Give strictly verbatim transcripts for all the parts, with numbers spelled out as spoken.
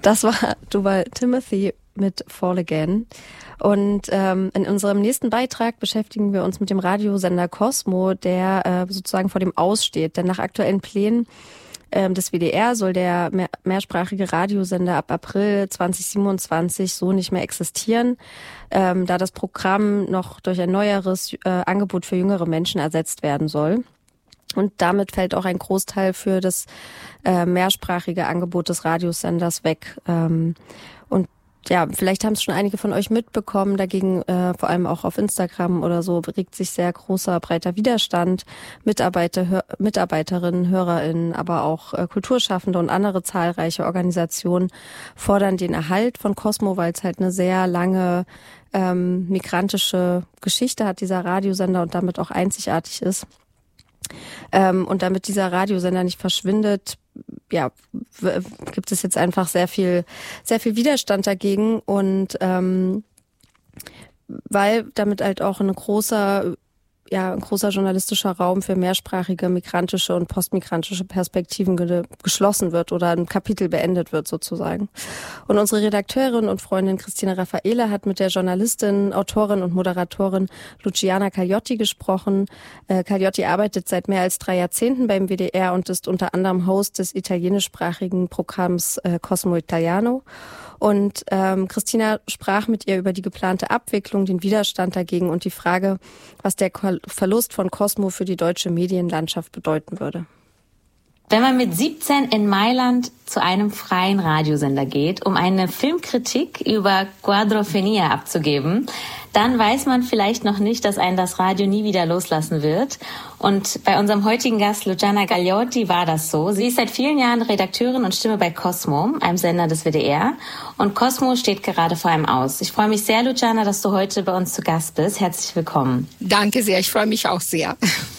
Das war Duval Timothy mit Fall Again. Und ähm, in unserem nächsten Beitrag beschäftigen wir uns mit dem Radiosender Cosmo, der äh, sozusagen vor dem Aus steht. Denn nach aktuellen Plänen ähm, des W D R soll der mehr, mehrsprachige Radiosender ab April zwanzig siebenundzwanzig so nicht mehr existieren, ähm, da das Programm noch durch ein neueres äh, Angebot für jüngere Menschen ersetzt werden soll. Und damit fällt auch ein Großteil für das äh, mehrsprachige Angebot des Radiosenders weg. Ähm, und ja, vielleicht haben es schon einige von euch mitbekommen. Dagegen, äh, vor allem auch auf Instagram oder so, regt sich sehr großer, breiter Widerstand. Mitarbeiter, Hör, Mitarbeiterinnen, HörerInnen, aber auch äh, Kulturschaffende und andere zahlreiche Organisationen fordern den Erhalt von Cosmo, weil es halt eine sehr lange ähm, migrantische Geschichte hat, dieser Radiosender, und damit auch einzigartig ist. Ähm, und damit dieser Radiosender nicht verschwindet, ja, w- gibt es jetzt einfach sehr viel, sehr viel Widerstand dagegen, und ähm, weil damit halt auch ein großer, ja, ein großer journalistischer Raum für mehrsprachige migrantische und postmigrantische Perspektiven ge- geschlossen wird oder ein Kapitel beendet wird sozusagen. Und unsere Redakteurin und Freundin Christina Raffaele hat mit der Journalistin, Autorin und Moderatorin Luciana Cagliotti gesprochen. Äh, Cagliotti arbeitet seit mehr als drei Jahrzehnten beim W D R und ist unter anderem Host des italienischsprachigen Programms äh, Cosmo Italiano. Und ähm, Christina sprach mit ihr über die geplante Abwicklung, den Widerstand dagegen und die Frage, was der Verlust von Cosmo für die deutsche Medienlandschaft bedeuten würde. Wenn man mit siebzehn in Mailand zu einem freien Radiosender geht, um eine Filmkritik über Quadrophenia abzugeben, dann weiß man vielleicht noch nicht, dass einen das Radio nie wieder loslassen wird. Und bei unserem heutigen Gast Luciana Cagliotti war das so. Sie ist seit vielen Jahren Redakteurin und Stimme bei Cosmo, einem Sender des W D R. Und Cosmo steht gerade vor einem Aus. Ich freue mich sehr, Luciana, dass du heute bei uns zu Gast bist. Herzlich willkommen. Danke sehr, ich freue mich auch sehr.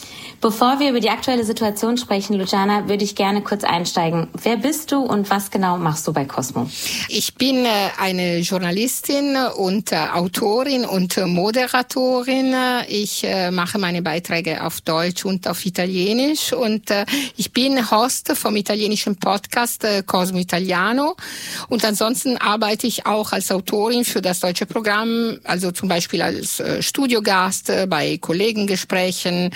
Bevor wir über die aktuelle Situation sprechen, Luciana, würde ich gerne kurz einsteigen. Wer bist du und was genau machst du bei Cosmo? Ich bin eine Journalistin und Autorin und Moderatorin. Ich mache meine Beiträge auf Deutsch und auf Italienisch und ich bin Host vom italienischen Podcast Cosmo Italiano. Und ansonsten arbeite ich auch als Autorin für das deutsche Programm, also zum Beispiel als Studiogast bei Kollegengesprächen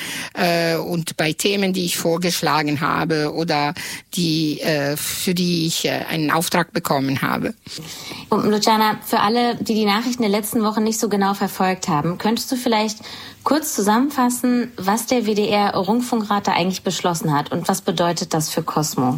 und bei Themen, die ich vorgeschlagen habe oder die äh, für die ich äh, einen Auftrag bekommen habe. Und Luciana, für alle, die die Nachrichten der letzten Wochen nicht so genau verfolgt haben, könntest du vielleicht kurz zusammenfassen, was der W D R-Rundfunkrat da eigentlich beschlossen hat und was bedeutet das für Cosmo?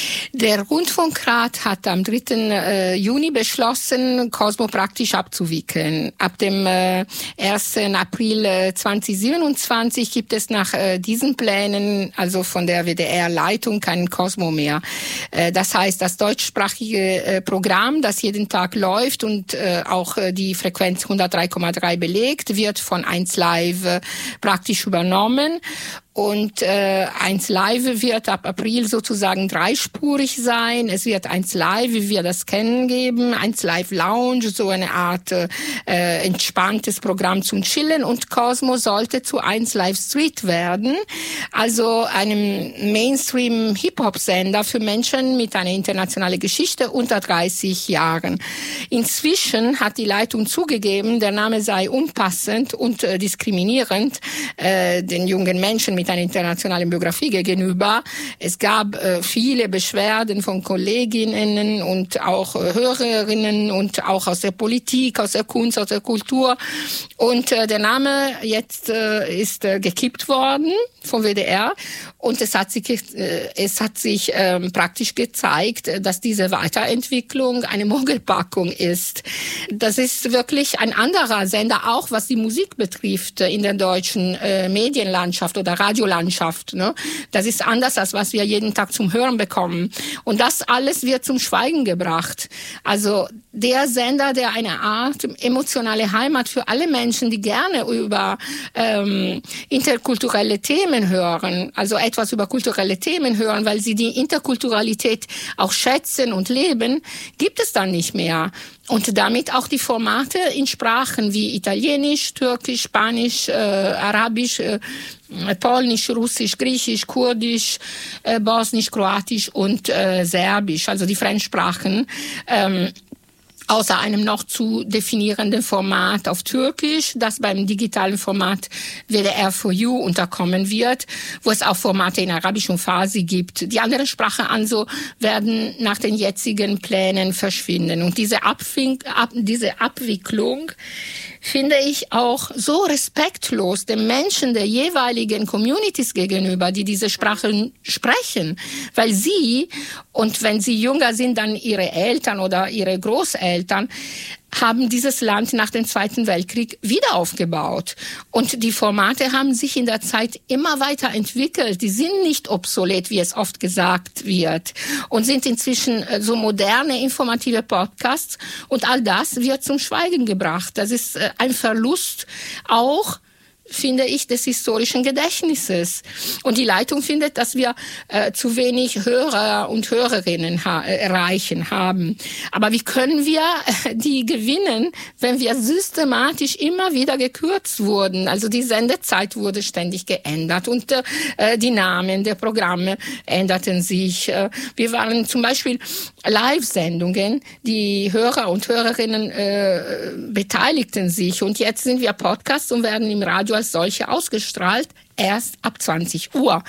Der Rundfunkrat hat am dritten Juni beschlossen, Cosmo praktisch abzuwickeln. Ab dem äh, ersten April zweitausendsiebenundzwanzig gibt es nach äh, diesen Plänen, also von der W D R-Leitung, keinen Cosmo mehr. Äh, das heißt, das deutschsprachige äh, Programm, das jeden Tag läuft und äh, auch äh, die Frequenz hundertdrei Komma drei belegt, wird von eins Live praktisch übernommen. Und äh, eins Live wird ab April sozusagen dreispurig sein. Es wird eins Live, wie wir das kennen, geben. eins Live Lounge, so eine Art äh, entspanntes Programm zum Chillen. Und Cosmo sollte zu eins Live Street werden, also einem Mainstream-Hip-Hop-Sender für Menschen mit einer internationalen Geschichte unter dreißig Jahren. Inzwischen hat die Leitung zugegeben, der Name sei unpassend und äh, diskriminierend äh, den jungen Menschen mit einer internationalen Biografie gegenüber. Es gab äh, viele Beschwerden von Kolleginnen und auch äh, Hörerinnen und auch aus der Politik, aus der Kunst, aus der Kultur. Und äh, der Name jetzt äh, ist äh, gekippt worden vom W D R und es hat sich, äh, es hat sich äh, praktisch gezeigt, dass diese Weiterentwicklung eine Mogelpackung ist. Das ist wirklich ein anderer Sender, auch was die Musik betrifft in der deutschen äh, Medienlandschaft oder Radiolandschaft. Ne? Das ist anders, als was wir jeden Tag zum Hören bekommen. Und das alles wird zum Schweigen gebracht. Also der Sender, der eine Art emotionale Heimat für alle Menschen, die gerne über ähm, interkulturelle Themen hören, also etwas über kulturelle Themen hören, weil sie die Interkulturalität auch schätzen und leben, gibt es dann nicht mehr. und damit auch die Formate in Sprachen wie Italienisch, Türkisch, Spanisch, äh, Arabisch, äh, Polnisch, Russisch, Griechisch, Kurdisch, äh, Bosnisch, Kroatisch und äh, Serbisch, also die Fremdsprachen, ähm, außer einem noch zu definierenden Format auf Türkisch, das beim digitalen Format W D R for You unterkommen wird, wo es auch Formate in Arabisch und Farsi gibt. Die anderen Sprachen also werden nach den jetzigen Plänen verschwinden. Und diese, Abwink- ab- diese Abwicklung finde ich auch so respektlos den Menschen der jeweiligen Communities gegenüber, die diese Sprachen sprechen, weil sie, und wenn sie jünger sind, dann ihre Eltern oder ihre Großeltern, haben dieses Land nach dem Zweiten Weltkrieg wieder aufgebaut. Und die Formate haben sich in der Zeit immer weiterentwickelt. Die sind nicht obsolet, wie es oft gesagt wird, und sind inzwischen so moderne, informative Podcasts. Und all das wird zum Schweigen gebracht. Das ist ein Verlust auch, finde ich, des historischen Gedächtnisses. Und die Leitung findet, dass wir äh, zu wenig Hörer und Hörerinnen ha- erreichen haben. Aber wie können wir äh, die gewinnen, wenn wir systematisch immer wieder gekürzt wurden? Also die Sendezeit wurde ständig geändert und äh, die Namen der Programme änderten sich. Äh, wir waren zum Beispiel Live-Sendungen, die Hörer und Hörerinnen äh, beteiligten sich. Und jetzt sind wir Podcasts und werden im Radio als solche ausgestrahlt, erst ab zwanzig Uhr.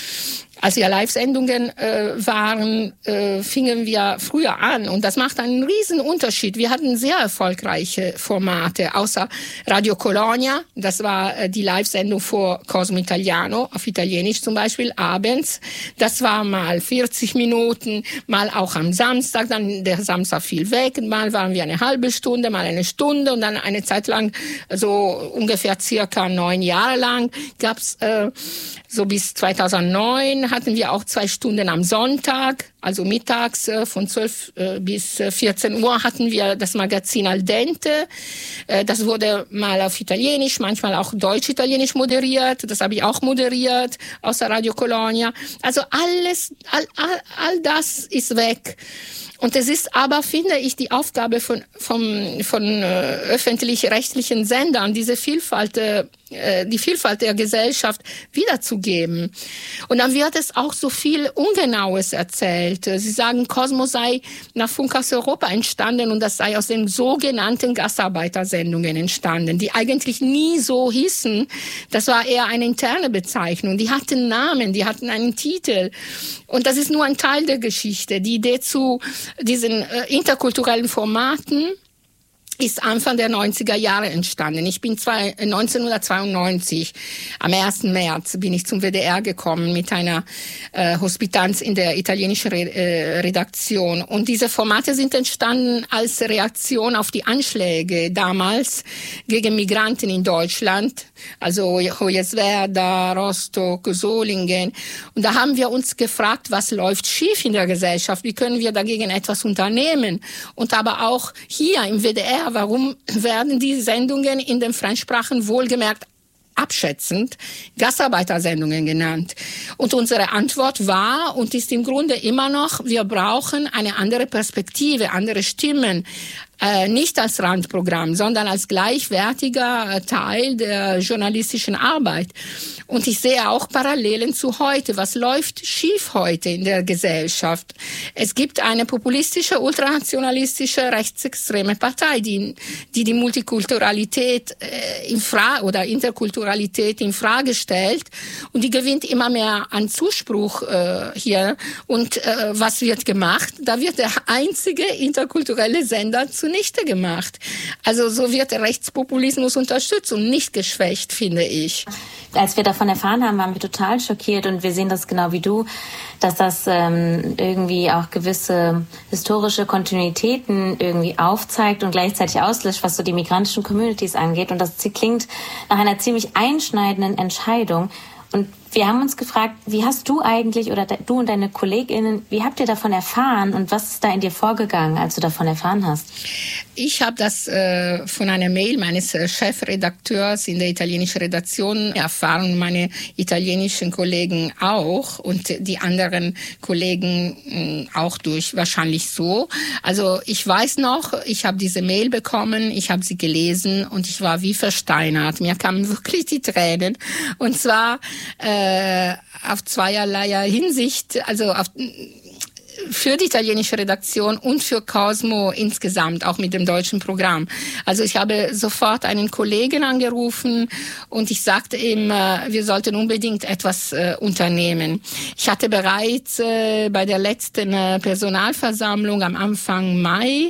Als wir Live-Sendungen äh, waren, äh, fingen wir früher an, und das macht einen riesen Unterschied. Wir hatten sehr erfolgreiche Formate, außer Radio Colonia, das war äh, die Live-Sendung vor Cosmo Italiano, auf Italienisch zum Beispiel, abends. Das war mal vierzig Minuten, mal auch am Samstag, dann der Samstag fiel weg, mal waren wir eine halbe Stunde, mal eine Stunde, und dann eine Zeit lang, so ungefähr circa neun Jahre lang, gab's äh, so bis zweitausendneun hatten wir auch zwei Stunden am Sonntag, also mittags äh, von zwölf äh, bis vierzehn Uhr hatten wir das Magazin Al Dente. Äh, das wurde mal auf Italienisch, manchmal auch Deutsch-Italienisch moderiert. Das habe ich auch moderiert, außer Radio Colonia. Also alles, all, all, all das ist weg. Und es ist aber, finde ich, die Aufgabe von, von, von äh, öffentlich-rechtlichen Sendern, diese Vielfalt, äh, die Vielfalt der Gesellschaft wiederzugeben. Und dann wird es auch so viel Ungenaues erzählt. Sie sagen, Cosmo sei nach Funkhaus Europa entstanden, und das sei aus den sogenannten Gastarbeitersendungen entstanden, die eigentlich nie so hießen. Das war eher eine interne Bezeichnung. Die hatten Namen, die hatten einen Titel. Und das ist nur ein Teil der Geschichte. Die Idee zu diesen äh, interkulturellen Formaten ist Anfang der neunziger Jahre entstanden. Ich bin zwei, neunzehnhundertzweiundneunzig, am ersten März, bin ich zum W D R gekommen mit einer äh, Hospitanz in der italienischen Re äh, Redaktion. Und diese Formate sind entstanden als Reaktion auf die Anschläge damals gegen Migranten in Deutschland, also Hoyerswerda, Rostock, Solingen. Und da haben wir uns gefragt, was läuft schief in der Gesellschaft? Wie können wir dagegen etwas unternehmen? Und aber auch hier im W D R, warum werden die Sendungen in den Fremdsprachen wohlgemerkt abschätzend Gastarbeitersendungen genannt? Und unsere Antwort war und ist im Grunde immer noch, wir brauchen eine andere Perspektive, andere Stimmen. Äh, nicht als Randprogramm, sondern als gleichwertiger Teil der journalistischen Arbeit. Und ich sehe auch Parallelen zu heute. Was läuft schief heute in der Gesellschaft? Es gibt eine populistische, ultranationalistische, rechtsextreme Partei, die die, die Multikulturalität äh, in Frage oder Interkulturalität in Frage stellt, und die gewinnt immer mehr an Zuspruch äh, hier. Und äh, was wird gemacht? Da wird der einzige interkulturelle Sender zunichte gemacht. Also so wird der Rechtspopulismus unterstützt und nicht geschwächt, finde ich. Als wir davon erfahren haben, waren wir total schockiert, und wir sehen das genau wie du, dass das ähm, irgendwie auch gewisse historische Kontinuitäten irgendwie aufzeigt und gleichzeitig auslöscht, was so die migrantischen Communities angeht. Und das klingt nach einer ziemlich einschneidenden Entscheidung. Und Wir haben uns gefragt, wie hast du eigentlich oder du und deine KollegInnen, wie habt ihr davon erfahren und was ist da in dir vorgegangen, als du davon erfahren hast? Ich habe das äh, von einer Mail meines äh, Chefredakteurs in der italienischen Redaktion erfahren, meine italienischen Kollegen auch und die anderen Kollegen mh, auch durch, wahrscheinlich so. Also ich weiß noch, ich habe diese Mail bekommen, ich habe sie gelesen und ich war wie versteinert. Mir kamen wirklich die Tränen und zwar äh, auf zweierlei Hinsicht, also auf für die italienische Redaktion und für Cosmo insgesamt, auch mit dem deutschen Programm. Also ich habe sofort einen Kollegen angerufen und ich sagte ihm, wir sollten unbedingt etwas äh, unternehmen. Ich hatte bereits äh, bei der letzten äh, Personalversammlung am Anfang Mai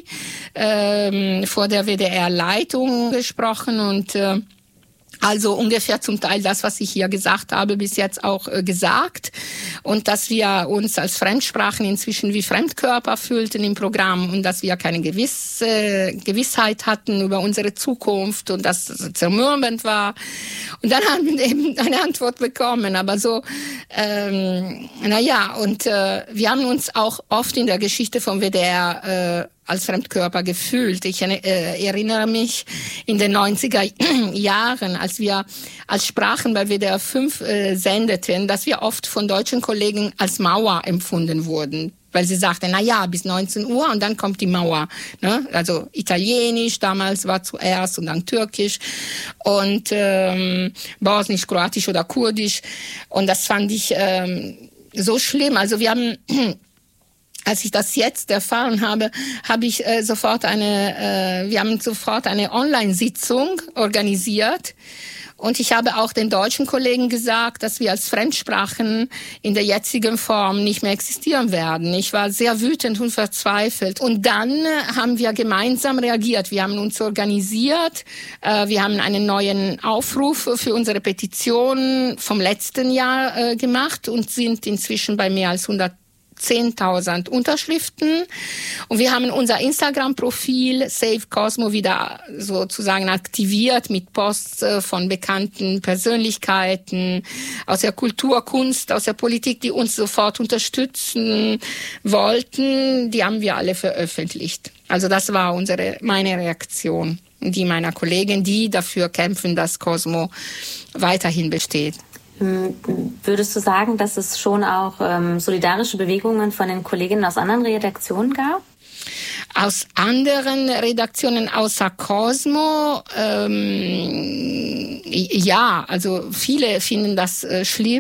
äh, vor der W D R-Leitung gesprochen und äh, also ungefähr zum Teil das, was ich hier gesagt habe, bis jetzt auch äh, gesagt. Und dass wir uns als Fremdsprachen inzwischen wie Fremdkörper fühlten im Programm und dass wir keine gewisse Gewissheit hatten über unsere Zukunft und dass es zermürbend war. Und dann haben wir eben eine Antwort bekommen. Aber so, ähm, na ja, und äh, wir haben uns auch oft in der Geschichte vom W D R äh, als Fremdkörper gefühlt. Ich äh, erinnere mich in den neunziger Jahren, als wir als Sprachen bei W D R fünf äh, sendeten, dass wir oft von deutschen Kollegen als Mauer empfunden wurden. Weil sie sagten, na ja, bis neunzehn Uhr und dann kommt die Mauer. Ne? Also Italienisch damals war zuerst und dann Türkisch und ähm, Bosnisch, Kroatisch oder Kurdisch. Und das fand ich ähm, so schlimm. Also wir haben... Als ich das jetzt erfahren habe, habe ich äh, sofort eine, äh, wir haben sofort eine Online-Sitzung organisiert. Und ich habe auch den deutschen Kollegen gesagt, dass wir als Fremdsprachen in der jetzigen Form nicht mehr existieren werden. Ich war sehr wütend und verzweifelt. Und dann haben wir gemeinsam reagiert. Wir haben uns organisiert. Äh, wir haben einen neuen Aufruf für unsere Petition vom letzten Jahr äh, gemacht und sind inzwischen bei mehr als hundertzehntausend Unterschriften. Und wir haben unser Instagram-Profil Save Cosmo wieder sozusagen aktiviert mit Posts von bekannten Persönlichkeiten aus der Kultur, Kunst, aus der Politik, die uns sofort unterstützen wollten. Die haben wir alle veröffentlicht. Also das war unsere, meine Reaktion, die meiner Kollegen, die dafür kämpfen, dass Cosmo weiterhin besteht. Würdest du sagen, dass es schon auch ähm, solidarische Bewegungen von den Kolleginnen aus anderen Redaktionen gab? Aus anderen Redaktionen außer Cosmo, ähm, ja, also viele finden das äh, schlimm,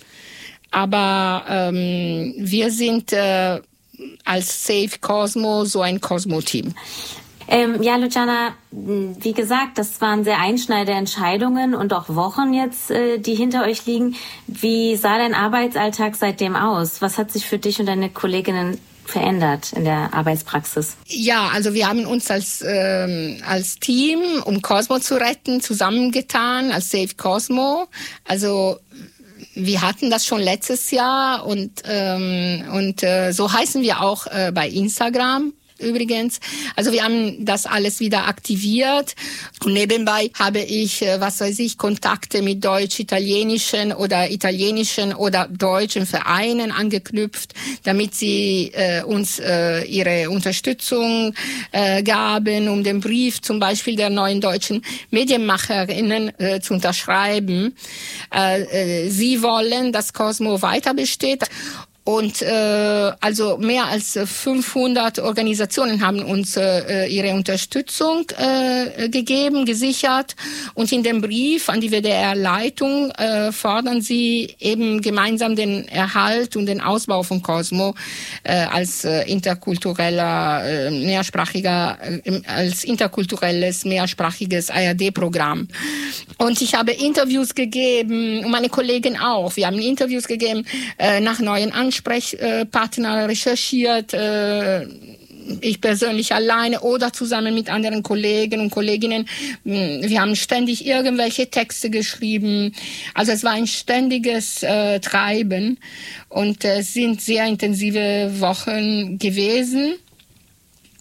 aber ähm, wir sind äh, als Save Cosmo so ein Cosmo-Team. Ähm, ja, Luciana, wie gesagt, das waren sehr einschneidende Entscheidungen und auch Wochen jetzt, äh, die hinter euch liegen. Wie sah dein Arbeitsalltag seitdem aus? Was hat sich für dich und deine Kolleginnen verändert in der Arbeitspraxis? Ja, also wir haben uns als ähm, als Team, um Cosmo zu retten, zusammengetan, als Save Cosmo. Also wir hatten das schon letztes Jahr und ähm, und äh, so heißen wir auch äh, bei Instagram. Übrigens, also wir haben das alles wieder aktiviert und nebenbei habe ich, was weiß ich, Kontakte mit deutsch-italienischen oder italienischen oder deutschen Vereinen angeknüpft, damit sie äh, uns äh, ihre Unterstützung äh, gaben, um den Brief zum Beispiel der neuen deutschen Medienmacherinnen äh, zu unterschreiben. Äh, äh, sie wollen, dass Cosmo weiter besteht. Und äh, also mehr als fünfhundert Organisationen haben uns äh, ihre Unterstützung äh, gegeben, gesichert. Und in dem Brief an die W D R-Leitung äh, fordern sie eben gemeinsam den Erhalt und den Ausbau von Cosmo äh, als äh, interkultureller, äh, mehrsprachiger, äh, als interkulturelles, mehrsprachiges A R D-Programm. Und ich habe Interviews gegeben, und meine Kollegen auch. Wir haben Interviews gegeben äh, nach neuen Ansprechpartnern. Ansprechpartner recherchiert, äh, ich persönlich alleine oder zusammen mit anderen Kollegen und Kolleginnen. Wir haben ständig irgendwelche Texte geschrieben. Also es war ein ständiges äh, Treiben und es äh, sind sehr intensive Wochen gewesen.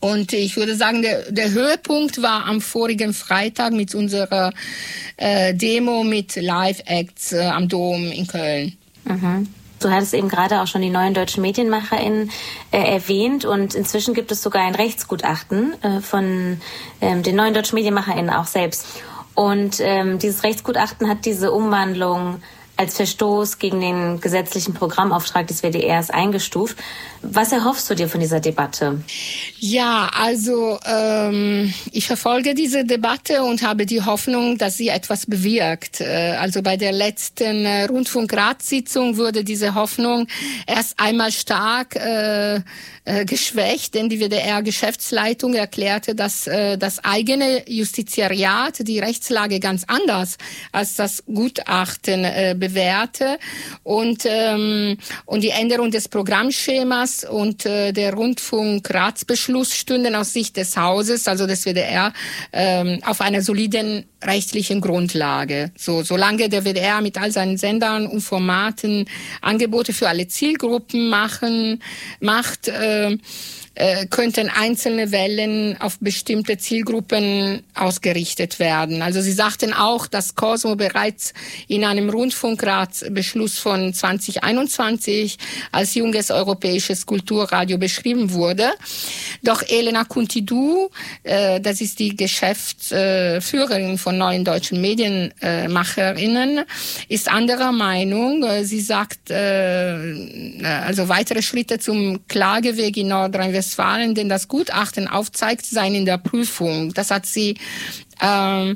Und ich würde sagen, der, der Höhepunkt war am vorigen Freitag mit unserer äh, Demo mit Live-Acts äh, am Dom in Köln. Mhm. Du hattest eben gerade auch schon die neuen deutschen MedienmacherInnen äh, erwähnt und inzwischen gibt es sogar ein Rechtsgutachten äh, von ähm, den neuen deutschen MedienmacherInnen auch selbst. Und ähm, dieses Rechtsgutachten hat diese Umwandlung als Verstoß gegen den gesetzlichen Programmauftrag des W D Rs eingestuft. Was erhoffst du dir von dieser Debatte? Ja, also ähm, ich verfolge diese Debatte und habe die Hoffnung, dass sie etwas bewirkt. Äh, also bei der letzten äh, Rundfunkratssitzung wurde diese Hoffnung erst einmal stark äh, äh, geschwächt, denn die W D R-Geschäftsleitung erklärte, dass äh, das eigene Justiziariat die Rechtslage ganz anders als das Gutachten äh, bewährte und ähm, und die Änderung des Programmschemas und äh, der Rundfunkratsbeschluss stünden aus Sicht des Hauses, also des W D R, ähm, auf einer soliden rechtlichen Grundlage. So, solange der W D R mit all seinen Sendern und Formaten Angebote für alle Zielgruppen machen, macht, äh, äh, könnten einzelne Wellen auf bestimmte Zielgruppen ausgerichtet werden. Also sie sagten auch, dass Cosmo bereits in einem Rundfunkratsbeschluss von zwanzig einundzwanzig als junges europäisches Kulturradio beschrieben wurde. Doch Elena Countidou, äh, das ist die Geschäftsführerin von neuen deutschen Medienmacherinnen, ist anderer Meinung. Sie sagt, äh, also weitere Schritte zum Klageweg in Nordrhein-Westfalen, denn das Gutachten aufzeigt, seien in der Prüfung. Das hat sie ähm,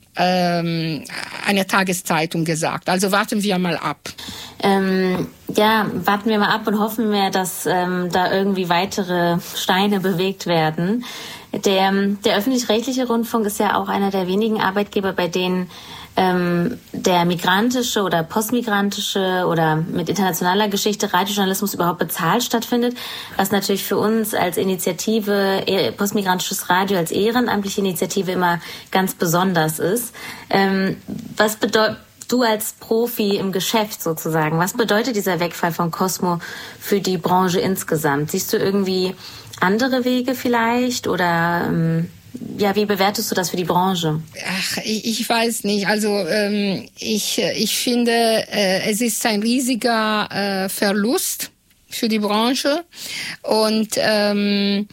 ähm, einer Tageszeitung gesagt. Also warten wir mal ab. Ähm, ja, warten wir mal ab und hoffen wir, dass ähm, da irgendwie weitere Steine bewegt werden. Der, der öffentlich-rechtliche Rundfunk ist ja auch einer der wenigen Arbeitgeber, bei denen ähm, der migrantische oder postmigrantische oder mit internationaler Geschichte Radiojournalismus überhaupt bezahlt stattfindet, was natürlich für uns als Initiative, postmigrantisches Radio als ehrenamtliche Initiative immer ganz besonders ist. Ähm, was bedeutet Du als Profi im Geschäft sozusagen, was bedeutet dieser Wegfall von Cosmo für die Branche insgesamt? Siehst du irgendwie andere Wege vielleicht oder ähm, ja, wie bewertest du das für die Branche? Ach, ich, ich weiß nicht. Also ähm, ich, ich finde, äh, es ist ein riesiger äh, Verlust für die Branche und ähm,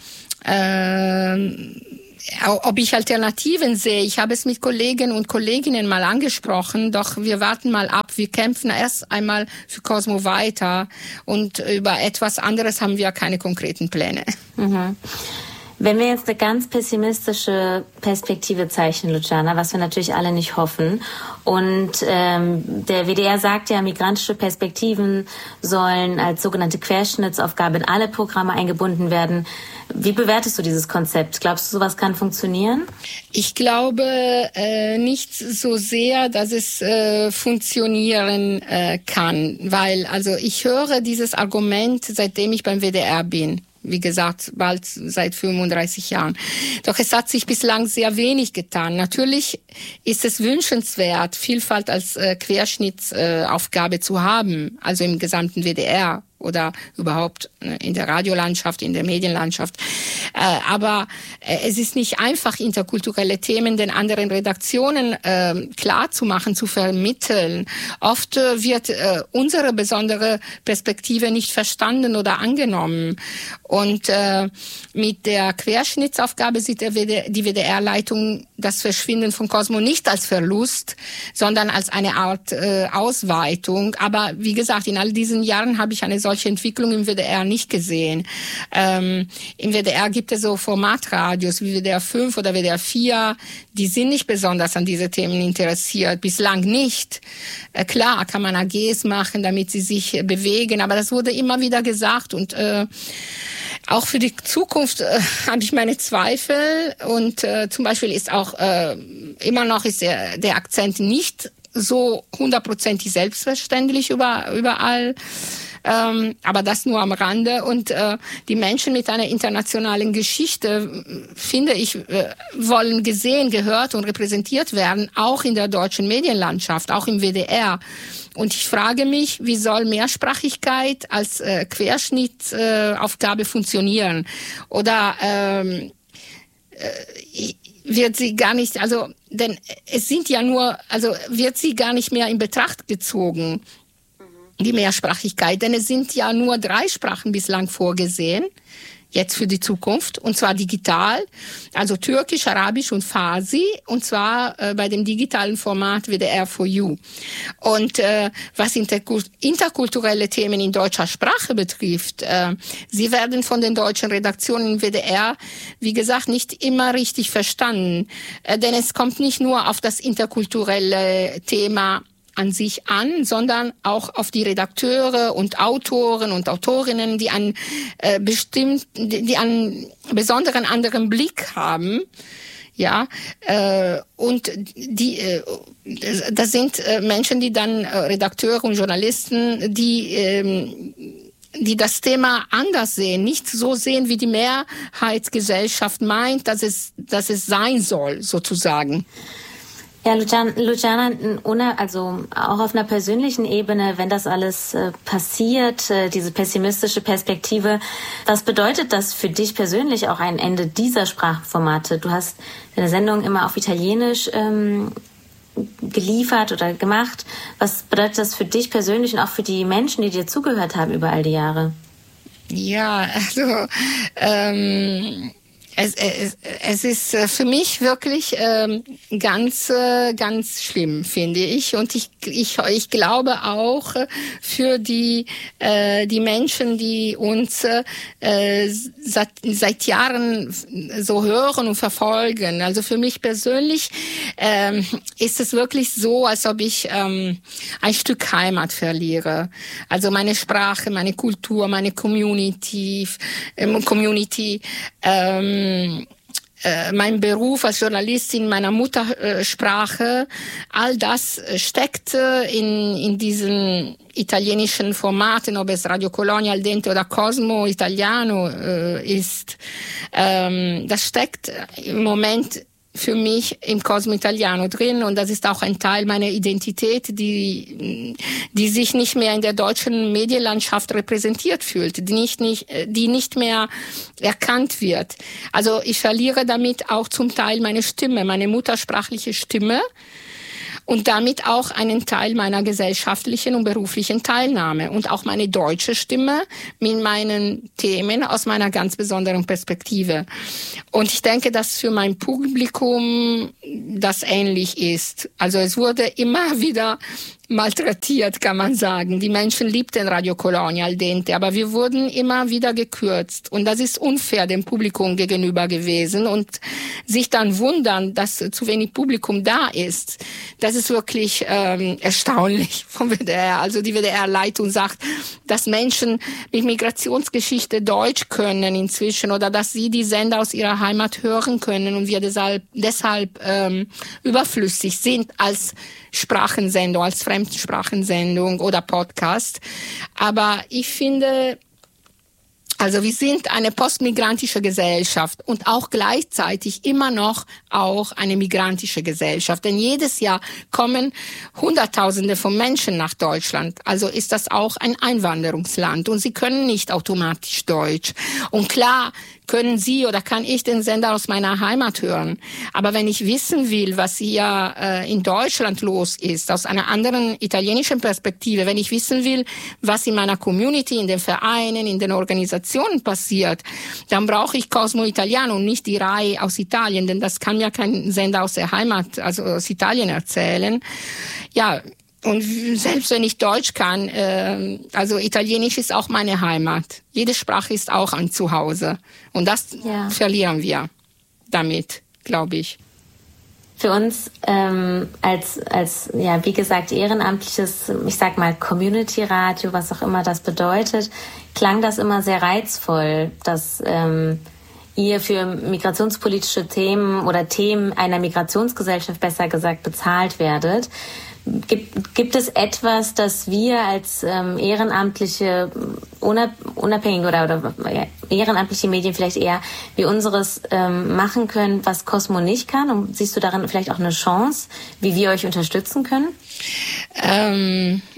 ähm, ob ich Alternativen sehe. Ich habe es mit Kollegen und Kolleginnen mal angesprochen, doch wir warten mal ab. Wir kämpfen erst einmal für Cosmo weiter und über etwas anderes haben wir keine konkreten Pläne. Mhm. Wenn wir jetzt eine ganz pessimistische Perspektive zeichnen, Luciana, was wir natürlich alle nicht hoffen, und ähm, der W D R sagt ja, migrantische Perspektiven sollen als sogenannte Querschnittsaufgabe in alle Programme eingebunden werden. Wie bewertest du dieses Konzept? Glaubst du, sowas kann funktionieren? Ich glaube äh, nicht so sehr, dass es äh, funktionieren äh, kann, weil also ich höre dieses Argument, seitdem ich beim W D R bin. Wie gesagt, bald seit fünfunddreißig Jahren. Doch es hat sich bislang sehr wenig getan. Natürlich ist es wünschenswert, Vielfalt als äh, Querschnittsaufgabe äh, zu haben, also im gesamten W D R oder überhaupt in der Radiolandschaft, in der Medienlandschaft. Äh, aber äh, es ist nicht einfach, interkulturelle Themen den anderen Redaktionen äh, klar zu machen, zu vermitteln. Oft äh, wird äh, unsere besondere Perspektive nicht verstanden oder angenommen. Und äh, mit der Querschnittsaufgabe sieht der W D R, die W D R-Leitung das Verschwinden von Cosmo nicht als Verlust, sondern als eine Art äh, Ausweitung. Aber wie gesagt, in all diesen Jahren habe ich eine solche Entwicklung im W D R nicht gesehen. Ähm, im W D R gibt es so Formatradios wie W D R fünf oder W D R vier, die sind nicht besonders an diese Themen interessiert, bislang nicht. Äh, klar kann man A Gs machen, damit sie sich bewegen, aber das wurde immer wieder gesagt und äh, auch für die Zukunft äh, habe ich meine Zweifel und äh, zum Beispiel ist auch äh, immer noch ist der, der Akzent nicht so hundertprozentig selbstverständlich über, überall. Ähm, aber das nur am Rande. Und äh, die Menschen mit einer internationalen Geschichte, finde ich, äh, wollen gesehen, gehört und repräsentiert werden, auch in der deutschen Medienlandschaft, auch im W D R. Und ich frage mich, wie soll Mehrsprachigkeit als äh, Querschnittsaufgabe äh, funktionieren? Oder ähm, äh, wird sie gar nicht, also, denn es sind ja nur, also wird sie gar nicht mehr in Betracht gezogen, die Mehrsprachigkeit, denn es sind ja nur drei Sprachen bislang vorgesehen, jetzt für die Zukunft, und zwar digital, also Türkisch, Arabisch und Farsi, und zwar äh, bei dem digitalen Format W D R for You. Und äh, was interkult- interkulturelle Themen in deutscher Sprache betrifft, äh, sie werden von den deutschen Redaktionen im W D R, wie gesagt, nicht immer richtig verstanden, äh, denn es kommt nicht nur auf das interkulturelle Thema an sich an, sondern auch auf die Redakteure und Autoren und Autorinnen, die einen äh, bestimmt, die, die einen besonderen anderen Blick haben, ja, äh, und die, äh, das sind äh, Menschen, die dann äh, Redakteure und Journalisten, die ähm, die das Thema anders sehen, nicht so sehen, wie die Mehrheitsgesellschaft meint, dass es, dass es sein soll, sozusagen. Ja, Luciana, Luciana, also auch auf einer persönlichen Ebene, wenn das alles äh, passiert, äh, diese pessimistische Perspektive, was bedeutet das für dich persönlich auch ein Ende dieser Sprachformate? Du hast deine Sendung immer auf Italienisch ähm, geliefert oder gemacht. Was bedeutet das für dich persönlich und auch für die Menschen, die dir zugehört haben über all die Jahre? Ja, also ähm Es, es, es ist für mich wirklich ähm, ganz, ganz schlimm, finde ich. Und ich, ich, ich glaube auch für die, äh, die Menschen, die uns äh, seit, seit Jahren so hören und verfolgen. Also für mich persönlich ähm, ist es wirklich so, als ob ich ähm, ein Stück Heimat verliere. Also meine Sprache, meine Kultur, meine Community, ähm, Community, ähm, mein Beruf als Journalistin, meiner Muttersprache, all das steckt in, in diesen italienischen Formaten, ob es Radio Colonia, Al Dente oder Cosmo Italiano äh, ist. Ähm, das steckt im Moment für mich im Cosmo Italiano drin, und das ist auch ein Teil meiner Identität, die die sich nicht mehr in der deutschen Medienlandschaft repräsentiert fühlt, die nicht nicht die nicht mehr erkannt wird. Also ich verliere damit auch zum Teil meine Stimme, meine muttersprachliche Stimme, und damit auch einen Teil meiner gesellschaftlichen und beruflichen Teilnahme und auch meine deutsche Stimme mit meinen Themen aus meiner ganz besonderen Perspektive. Und ich denke, dass für mein Publikum das ähnlich ist. Also es wurde immer wieder malträtiert, kann man sagen. Die Menschen liebten Radio Colonia, Al Dente, aber wir wurden immer wieder gekürzt. Und das ist unfair dem Publikum gegenüber gewesen. Und sich dann wundern, dass zu wenig Publikum da ist, das ist wirklich ähm, erstaunlich vom W D R. Also die W D R-Leitung sagt, dass Menschen mit Migrationsgeschichte Deutsch können inzwischen oder dass sie die Sender aus ihrer Heimat hören können und wir deshalb, deshalb ähm, überflüssig sind als Sprachensendung, als Fremdsprachensendung oder Podcast. Aber ich finde, also wir sind eine postmigrantische Gesellschaft und auch gleichzeitig immer noch auch eine migrantische Gesellschaft. Denn jedes Jahr kommen Hunderttausende von Menschen nach Deutschland. Also ist das auch ein Einwanderungsland und sie können nicht automatisch Deutsch. Und klar können Sie oder kann ich den Sender aus meiner Heimat hören. Aber wenn ich wissen will, was hier äh, in Deutschland los ist, aus einer anderen italienischen Perspektive, wenn ich wissen will, was in meiner Community, in den Vereinen, in den Organisationen passiert, dann brauche ich Cosmo Italiano und nicht die Reihe aus Italien, denn das kann mir kein Sender aus der Heimat, also aus Italien erzählen. Ja, und selbst wenn ich Deutsch kann, äh, also Italienisch ist auch meine Heimat. Jede Sprache ist auch ein Zuhause. Und das ja. verlieren wir damit, glaube ich. Für uns ähm, als, als ja wie gesagt, ehrenamtliches, ich sag mal Community-Radio, was auch immer das bedeutet, klang das immer sehr reizvoll, dass ähm, ihr für migrationspolitische Themen oder Themen einer Migrationsgesellschaft, besser gesagt, bezahlt werdet. Gibt, gibt es etwas, das wir als ähm, ehrenamtliche, unabhängige oder, oder ja, ehrenamtliche Medien vielleicht eher wie unseres ähm, machen können, was Cosmo nicht kann? Und siehst du darin vielleicht auch eine Chance, wie wir euch unterstützen können? Ähm,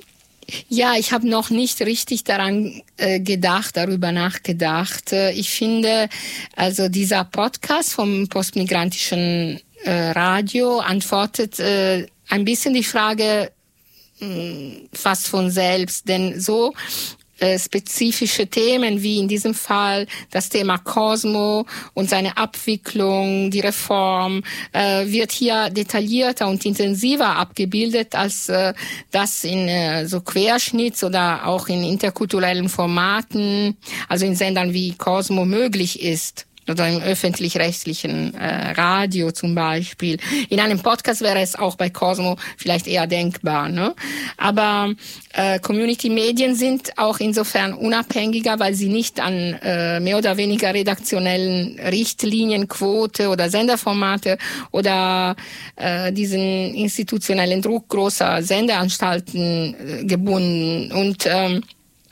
Ja, ich habe noch nicht richtig daran äh, gedacht, darüber nachgedacht. Äh, ich finde, also dieser Podcast vom postmigrantischen äh, Radio antwortet äh, ein bisschen die Frage mh, fast von selbst, denn so spezifische Themen wie in diesem Fall das Thema Cosmo und seine Abwicklung, die Reform, äh, wird hier detaillierter und intensiver abgebildet, als äh, das in äh, so Querschnitts oder auch in interkulturellen Formaten, also in Sendern wie Cosmo möglich ist. Oder im öffentlich-rechtlichen äh, Radio zum Beispiel. In einem Podcast wäre es auch bei Cosmo vielleicht eher denkbar, ne? Aber äh, Community-Medien sind auch insofern unabhängiger, weil sie nicht an äh, mehr oder weniger redaktionellen Richtlinien, Quote oder Senderformate oder äh, diesen institutionellen Druck großer Sendeanstalten äh, gebunden. Und ähm,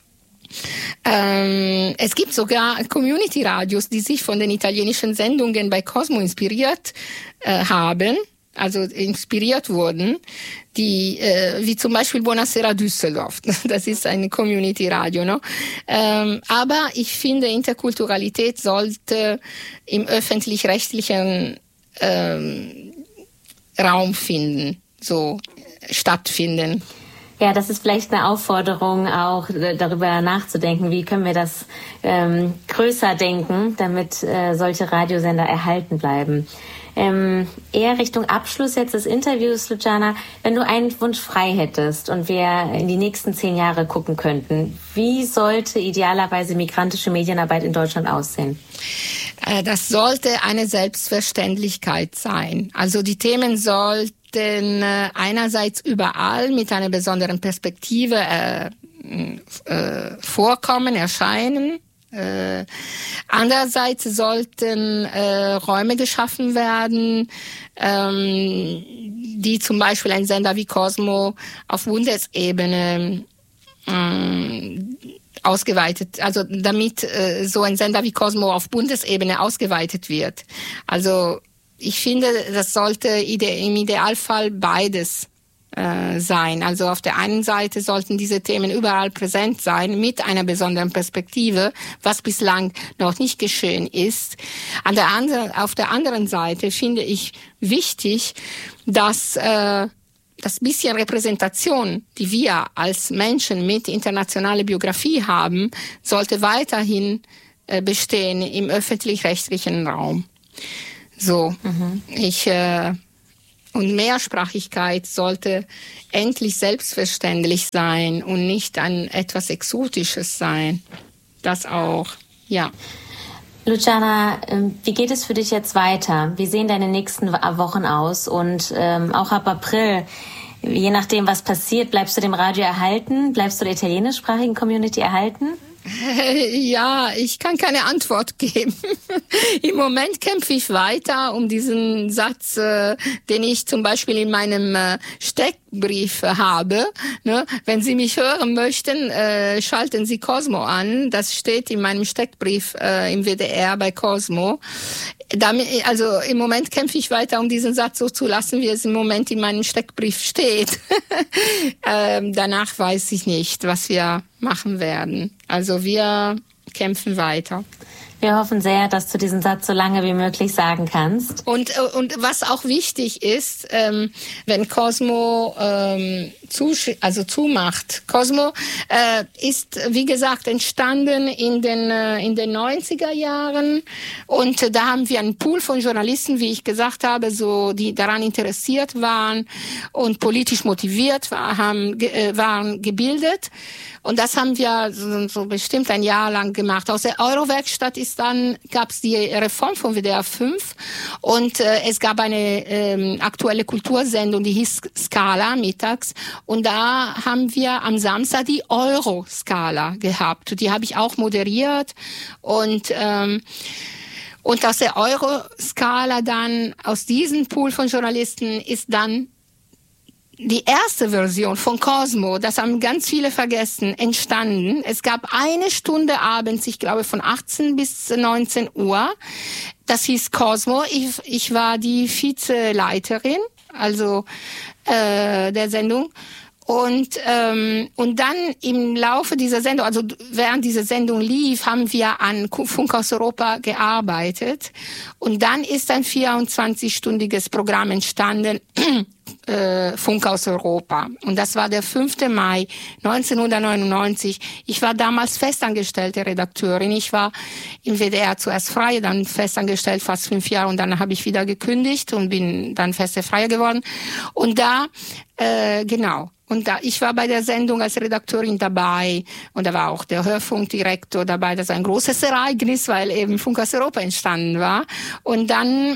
Ähm, es gibt sogar Community-Radios, die sich von den italienischen Sendungen bei Cosmo inspiriert äh, haben, also inspiriert wurden, die äh, wie zum Beispiel Buonasera Düsseldorf. Das ist ein Community-Radio, ne? Ähm, aber ich finde, Interkulturalität sollte im öffentlich-rechtlichen ähm, Raum finden, so stattfinden. Ja, das ist vielleicht eine Aufforderung, auch darüber nachzudenken, wie können wir das ähm, größer denken, damit äh, solche Radiosender erhalten bleiben. Ähm, eher Richtung Abschluss jetzt des Interviews, Luciana, wenn du einen Wunsch frei hättest und wir in die nächsten zehn Jahre gucken könnten, wie sollte idealerweise migrantische Medienarbeit in Deutschland aussehen? Das sollte eine Selbstverständlichkeit sein. Also die Themen sollten einerseits überall mit einer besonderen Perspektive äh, äh, vorkommen, erscheinen. Äh, andererseits sollten äh, Räume geschaffen werden, ähm, die zum Beispiel ein Sender wie Cosmo auf Bundesebene ähm, ausgeweitet, also damit äh, so ein Sender wie Cosmo auf Bundesebene ausgeweitet wird. Also ich finde, das sollte ide- im Idealfall beides äh, sein. Also auf der einen Seite sollten diese Themen überall präsent sein, mit einer besonderen Perspektive, was bislang noch nicht geschehen ist. An der anderen, auf der anderen Seite finde ich wichtig, dass äh, das bisschen Repräsentation, die wir als Menschen mit internationaler Biografie haben, sollte weiterhin äh, bestehen im öffentlich-rechtlichen Raum. So, mhm. ich äh, und Mehrsprachigkeit sollte endlich selbstverständlich sein und nicht ein etwas Exotisches sein. Das auch, ja. Luciana, wie geht es für dich jetzt weiter? Wie sehen deine nächsten Wochen aus? Und ähm, auch ab April, je nachdem, was passiert, bleibst du dem Radio erhalten? Bleibst du der italienischsprachigen Community erhalten? Ja, ich kann keine Antwort geben. Im Moment kämpfe ich weiter um diesen Satz, äh, den ich zum Beispiel in meinem äh, Steckbrief äh, habe. Ne? Wenn Sie mich hören möchten, äh, schalten Sie Cosmo an. Das steht in meinem Steckbrief äh, im W D R bei Cosmo. Damit, also im Moment kämpfe ich weiter, um diesen Satz so zu lassen, wie es im Moment in meinem Steckbrief steht. ähm, danach weiß ich nicht, was wir machen werden. Also wir kämpfen weiter. Wir hoffen sehr, dass du diesen Satz so lange wie möglich sagen kannst. Und und was auch wichtig ist, ähm, wenn Cosmo ähm, zu, also zumacht. Cosmo äh, ist, wie gesagt, entstanden in den äh, in den neunziger Jahren und äh, da haben wir einen Pool von Journalisten, wie ich gesagt habe, so die daran interessiert waren und politisch motiviert war, haben äh, waren gebildet. Und das haben wir so, so bestimmt ein Jahr lang gemacht. Aus der Eurowerkstatt ist dann, gab es die Reform von W D R fünf und äh, es gab eine ähm, aktuelle Kultursendung, die hieß Scala mittags. Und da haben wir am Samstag die Euro-Scala gehabt. Die habe ich auch moderiert. Und ähm, und aus der Euro-Scala dann, aus diesem Pool von Journalisten ist dann die erste Version von Cosmo, das haben ganz viele vergessen, entstanden. Es gab eine Stunde abends, ich glaube von achtzehn bis neunzehn Uhr. Das hieß Cosmo. Ich, ich war die Vizeleiterin, also äh, der Sendung. Und ähm, und dann im Laufe dieser Sendung, also während diese Sendung lief, haben wir an Funk aus Europa gearbeitet. Und dann ist ein vierundzwanzig-stündiges Programm entstanden, äh, Funk aus Europa. Und das war der fünfte Mai neunzehnhundertneunundneunzig. Ich war damals festangestellte Redakteurin. Ich war im W D R zuerst freie, dann festangestellt fast fünf Jahre und dann habe ich wieder gekündigt und bin dann feste Freie geworden. Und da, äh, genau. Und da, ich war bei der Sendung als Redakteurin dabei und da war auch der Hörfunkdirektor dabei. Das war ein großes Ereignis, weil eben Funk aus Europa entstanden war. Und dann,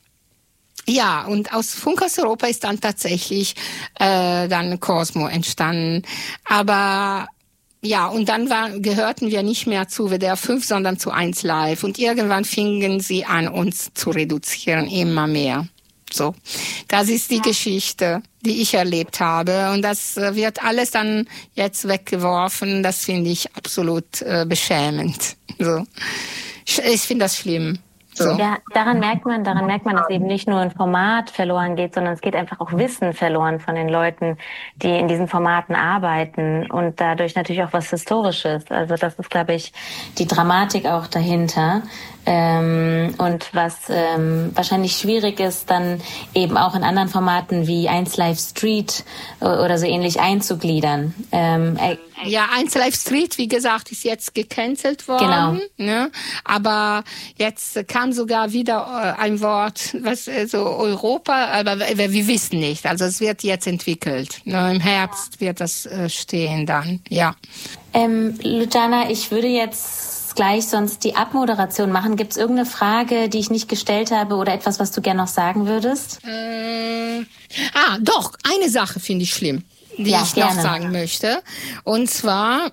ja, und aus Funk aus Europa ist dann tatsächlich äh, dann Cosmo entstanden. Aber ja, und dann war, gehörten wir nicht mehr zu W D R fünf, sondern zu eins Live. Und irgendwann fingen sie an, uns zu reduzieren, immer mehr. So, das ist die Geschichte, die ich erlebt habe. Und das wird alles dann jetzt weggeworfen. Das finde ich absolut äh, beschämend. So, ich finde das schlimm. So. Ja, daran merkt man, daran merkt man, dass eben nicht nur ein Format verloren geht, sondern es geht einfach auch Wissen verloren von den Leuten, die in diesen Formaten arbeiten und dadurch natürlich auch was Historisches. Also das ist, glaube ich, die Dramatik auch dahinter. Ähm, und was ähm, wahrscheinlich schwierig ist, dann eben auch in anderen Formaten wie eins Live Street oder so ähnlich einzugliedern. Ähm, äh, ja, eins Live Street, wie gesagt, ist jetzt gecancelt worden. Genau. Ne? Aber jetzt kam sogar wieder ein Wort, was so Europa, aber wir wissen nicht. Also es wird jetzt entwickelt. Ne? Im Herbst wird das äh, stehen dann, ja. Ähm, Luciana, ich würde jetzt gleich sonst die Abmoderation machen. Gibt es irgendeine Frage, die ich nicht gestellt habe oder etwas, was du gerne noch sagen würdest? Äh, ah, doch, eine Sache finde ich schlimm, die ja, ich gerne. noch sagen möchte. Und zwar,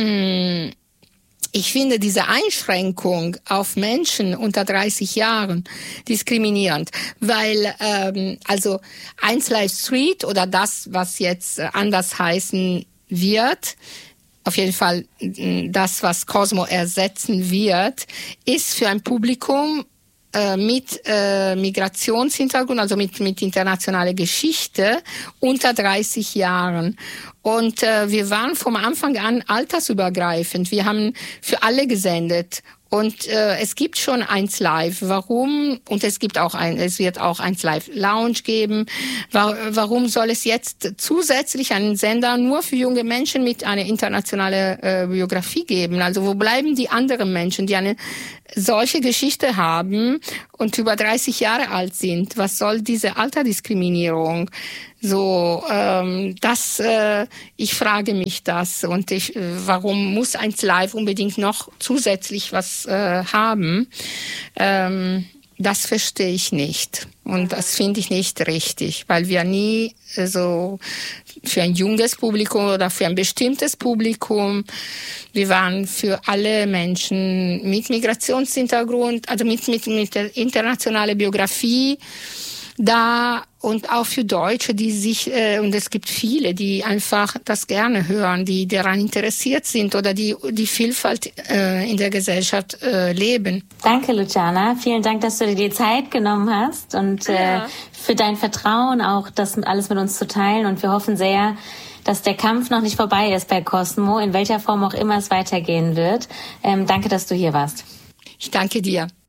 ich finde diese Einschränkung auf Menschen unter dreißig Jahren diskriminierend, weil ähm, also eins Live Street oder das, was jetzt anders heißen wird, auf jeden Fall das, was Cosmo ersetzen wird, ist für ein Publikum äh, mit äh, Migrationshintergrund, also mit, mit internationaler Geschichte, unter dreißig Jahren. Und äh, wir waren vom Anfang an altersübergreifend. Wir haben für alle gesendet. Und äh, es gibt schon eins Live. Warum? Und es gibt auch ein, es wird auch eins Live Lounge geben. War, warum soll es jetzt zusätzlich einen Sender nur für junge Menschen mit einer internationalen äh, Biografie geben? Also wo bleiben die anderen Menschen, die eine solche Geschichte haben und über dreißig Jahre alt sind? Was soll diese Altersdiskriminierung? So, ähm, das, äh, ich frage mich das und ich, äh, warum muss eins Live unbedingt noch zusätzlich was äh, haben? Ähm, das verstehe ich nicht und das finde ich nicht richtig, weil wir nie äh, so für ein junges Publikum oder für ein bestimmtes Publikum, wir waren für alle Menschen mit Migrationshintergrund, also mit mit mit der internationalen Biografie da und auch für Deutsche, die sich, äh, und es gibt viele, die einfach das gerne hören, die daran interessiert sind oder die die Vielfalt äh, in der Gesellschaft äh, leben. Danke, Luciana. Vielen Dank, dass du dir die Zeit genommen hast und äh, ja. für dein Vertrauen auch, das alles mit uns zu teilen. Und wir hoffen sehr, dass der Kampf noch nicht vorbei ist bei Cosmo, in welcher Form auch immer es weitergehen wird. Ähm, danke, dass du hier warst. Ich danke dir.